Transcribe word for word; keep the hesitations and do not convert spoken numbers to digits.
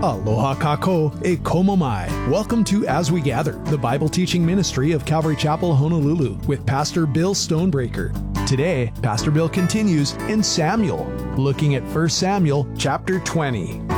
Aloha kako e komo mai. Welcome to As We Gather, the Bible teaching ministry of Calvary Chapel, Honolulu, with Pastor Bill Stonebreaker. Today, Pastor Bill continues in Samuel, looking at First Samuel chapter twenty.